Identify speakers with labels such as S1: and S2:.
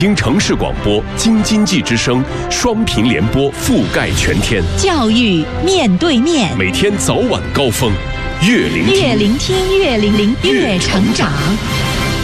S1: 京城市广播、京津冀之声双频联播覆盖全天，
S2: 教育面对面，
S1: 每天早晚高峰，越聆听，
S2: 越成长。